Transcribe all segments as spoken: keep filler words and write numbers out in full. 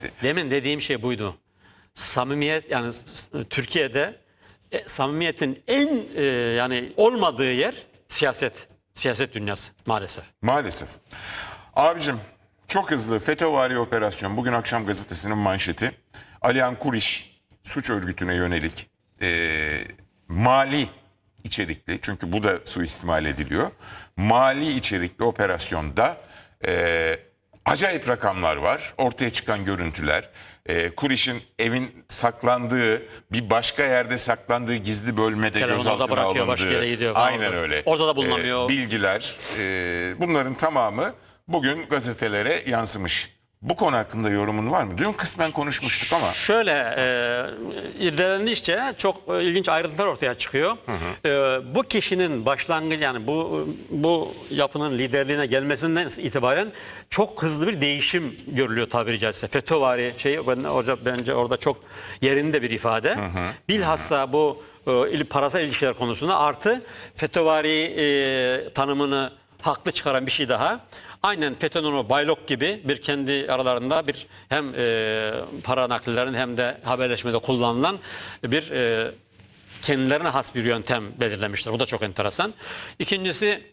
Demin dediğim şey buydu. Samimiyet, yani Türkiye'de e, samimiyetin en e, yani olmadığı yer siyaset. Siyaset dünyası maalesef. Maalesef. Abicim çok hızlı FETÖ'vari operasyon. Bugün akşam gazetesinin manşeti. Alihan Kuriş suç örgütüne yönelik e, mali içerikli, çünkü bu da suistimal ediliyor. Mali içerikli operasyonda e, acayip rakamlar var. Ortaya çıkan görüntüler. E, Kuriş'in evin saklandığı, bir başka yerde saklandığı gizli bölmede Telefonu gözaltına orada bırakıyor, başka alındığı. yere gidiyor falan. Aynen öyle. Orada da bulunamıyor. E, bilgiler, e, bunların tamamı bugün gazetelere yansımış. Bu konu hakkında yorumun var mı? Dün kısmen konuşmuştuk ama. Şöyle e, irdelendikçe çok e, ilginç ayrıntılar ortaya çıkıyor. Hı hı. E, bu kişinin başlangıç, yani bu bu yapının liderliğine gelmesinden itibaren çok hızlı bir değişim görülüyor tabiri caizse. FETÖ'vari şey ben, hoca, bence orada çok yerinde bir ifade. Hı hı. Bilhassa bu e, parasal ilişkiler konusunda artı FETÖ'vari e, tanımını haklı çıkaran bir şey daha. Aynen FETÖ'nün o Baylok gibi bir kendi aralarında bir hem e, para naklillerin hem de haberleşmede kullanılan bir e, kendilerine has bir yöntem belirlemişler. Bu da çok enteresan. İkincisi,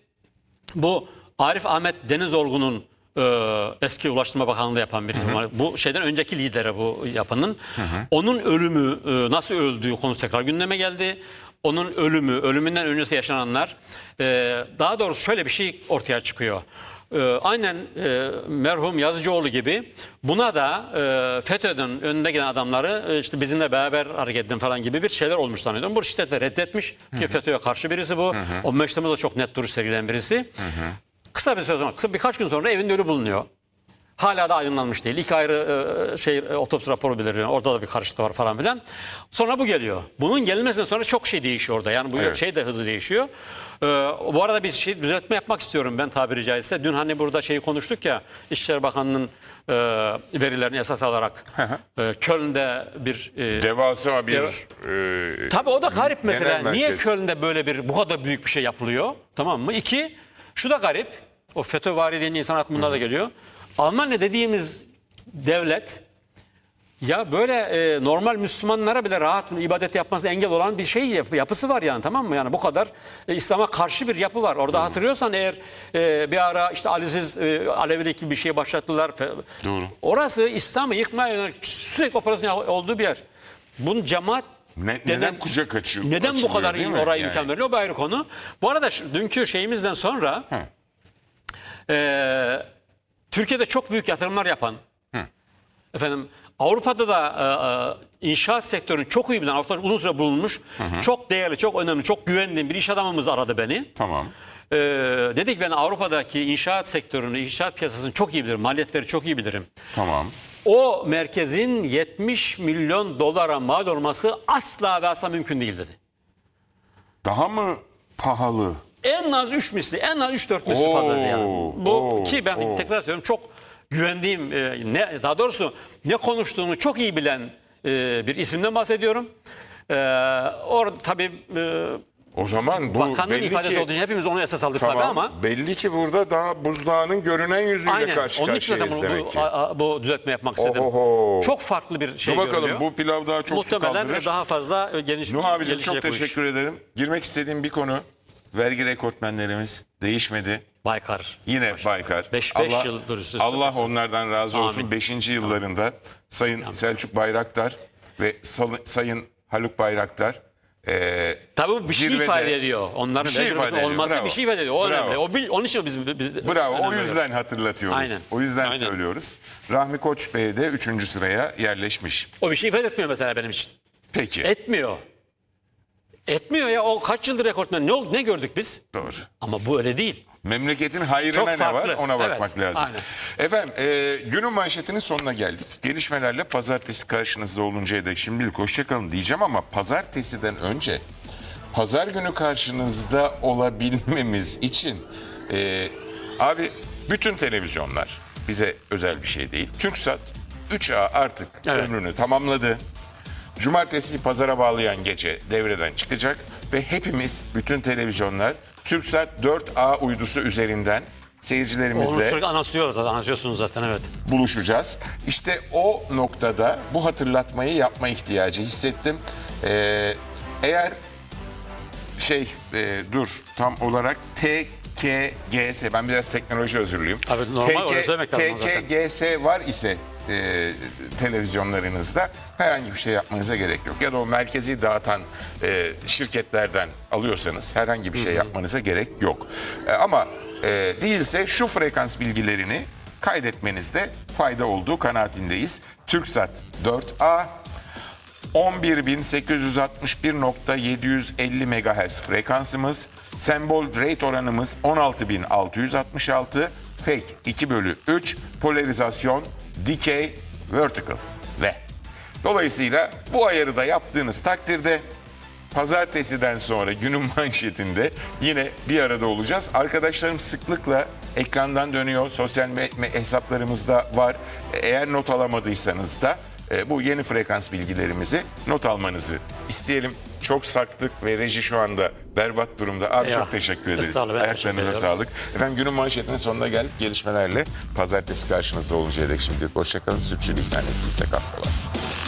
bu Arif Ahmet Denizolgu'nun e, eski Ulaştırma Bakanlığı yapan birisi. Hı hı. Bu şeyden önceki lideri bu yapının. Hı hı. Onun ölümü, e, nasıl öldüğü konusu tekrar gündeme geldi. Onun ölümü, ölümünden öncesi yaşananlar, e, daha doğrusu şöyle bir şey ortaya çıkıyor. Ee, aynen e, merhum Yazıcıoğlu gibi buna da e, FETÖ'den önünde gelen adamları e, işte bizimle beraber hareket edin falan gibi bir şeyler olmuş zannediyorum. Bu şiddetle reddetmiş ki FETÖ'ye karşı birisi bu. Hı hı. O meştemde de çok net duruş sergileyen birisi. Hı hı. Kısa bir süre sonra, kısa birkaç gün sonra evinde ölü bulunuyor. Hala da aydınlanmış değil. İki ayrı e, şey e, otopsi raporu belirliyor. Orada da bir karışıklık var falan filan. Sonra bu geliyor. Bunun gelmesinden sonra çok şey değişiyor orada. Yani bu evet. şey de hızlı değişiyor. Ee, bu arada bir şey düzeltme yapmak istiyorum ben tabiri caizse. Dün hani burada şeyi konuştuk ya, İçişleri Bakanı'nın e, verilerini esas alarak e, Köln'de bir e, devasa bir dev... e, tabii o da garip mesela. Niye merkez. Köln'de böyle bir bu kadar büyük bir şey yapılıyor? Tamam mı? İki, şu da garip. O FETÖ-vari deyince insan aklına da geliyor. Almanya dediğimiz devlet ya böyle e, normal Müslümanlara bile rahat ibadet yapmasına engel olan bir şey yapı, yapısı var yani, tamam mı? Yani bu kadar e, İslam'a karşı bir yapı var. Orada hmm. hatırlıyorsan eğer e, bir ara işte Aliziz e, Alevilik gibi bir şey başlattılar. Doğru. Orası İslam'ı yıkmaya yönelik sürekli operasyon olduğu bir yer. Bunun cemaat ne, neden, neden kucak açıyor? Neden bu kadar oraya yani? imkan veriyor? O bir ayrı konu. Bu arada şu, dünkü şeyimizden sonra e, Türkiye'de çok büyük yatırımlar yapan, Hı. efendim Avrupa'da da e, inşaat sektörünü çok iyi bilen, Avrupa'da uzun süre bulunmuş, hı hı. çok değerli, çok önemli, çok güvendiğim bir iş adamımız aradı beni. Tamam. E, dedik ben Avrupa'daki inşaat sektörünü, inşaat piyasasını çok iyi bilirim, maliyetleri çok iyi bilirim. Tamam. O merkezin yetmiş milyon dolara mal olması asla ve asla mümkün değil dedi. Daha mı pahalı? En az üç misli, en az üç dört misli Oo, fazla yani. Bu oo, ki ben oo. tekrar söylüyorum, çok güvendiğim, e, ne daha doğrusu ne konuştuğunu çok iyi bilen e, bir isimden bahsediyorum. E, or tabii e, o zaman bu bakanın ifadesi ki, olduğu için hepimiz onu esas aldık tamam, tabii ama belli ki burada daha buzdağının görünen yüzüyle aynen, karşı onun için karşıyayız bu, demek ki. Bu, bu düzeltme yapmak istedim. Ohoho. Çok farklı bir şey Dur bakalım, görünüyor. bu pilav daha çok su kaldırır. Muhtemelen daha fazla geniş, Nuh abicim gelişecek çok teşekkür ederim. Girmek istediğim bir konu, vergi rekortmenlerimiz değişmedi. Baykar. Yine Baykar. beş Allah, yıldır üst üste. Allah onlardan razı olsun. Amin. beşinci yıllarında Sayın Amin. Selçuk Bayraktar ve Sal- Sayın Haluk Bayraktar e, tabii bu bir şey zirvede, ifade ediyor. Onların bir şey ifade olması ediyor. bir şey ifade ediyor. O Bravo. önemli. O, bil, onun için biz, biz Bravo. O yüzden veriyoruz. hatırlatıyoruz. Aynen. O yüzden Aynen. söylüyoruz. Rahmi Koç Bey de üçüncü sıraya yerleşmiş. O bir şey ifade etmiyor mesela benim için. Peki. Etmiyor. Etmiyor ya. O kaç yıldır rekortmen. Ne, ne gördük biz? Doğru. Ama bu öyle değil. Memleketin hayrına Çok ne farklı. var ona bakmak Evet, lazım. aynen. Efendim e, günün manşetinin sonuna geldik. Gelişmelerle pazartesi karşınızda oluncaya dek şimdilik hoşçakalın diyeceğim ama pazartesiden önce pazar günü karşınızda olabilmemiz için e, abi bütün televizyonlar, bize özel bir şey değil. TürkSat üç A artık Evet. ömrünü tamamladı. Cumartesiyi pazara bağlayan gece devreden çıkacak ve hepimiz, bütün televizyonlar TürkSat dört A uydusu üzerinden Onu seyircilerimizle sürekli anonsluyoruz zaten, anonsluyorsunuz zaten, evet. buluşacağız. İşte o noktada bu hatırlatmayı yapma ihtiyacı hissettim. Ee, eğer şey e, dur tam olarak T K G S, ben biraz teknoloji özürlüyüm. Abi normal, öyle söylemek lazım zaten. T K G S var ise e, televizyonlarınızda herhangi bir şey yapmanıza gerek yok. Ya da o merkezi dağıtan e, şirketlerden alıyorsanız herhangi bir şey yapmanıza gerek yok. E, ama e, değilse şu frekans bilgilerini kaydetmenizde fayda olduğu kanaatindeyiz. TürkSat dört A on bir bin sekiz yüz altmış bir nokta yedi yüz elli megahertz frekansımız, sembol rate oranımız on altı bin altı yüz altmış altı, fake iki bölü üç, polarizasyon dikey vertical ve dolayısıyla bu ayarı da yaptığınız takdirde pazartesiden sonra günün manşetinde yine bir arada olacağız. Arkadaşlarım sıklıkla ekrandan dönüyor. Sosyal me- me- hesaplarımızda var. Eğer not alamadıysanız da e, bu yeni frekans bilgilerimizi not almanızı isteyelim. Çok saktık ve reji şu anda berbat durumda. Abi Eyvah. çok teşekkür ederiz. Estağfurullah, ben teşekkür Ayaklarınıza ederim. sağlık. Efendim günün manşetinin sonuna geldik. Gelişmelerle pazartesi karşınızda oluncaya dek şimdilik hoşçakalın. Sütçü lisan ettiyse affola.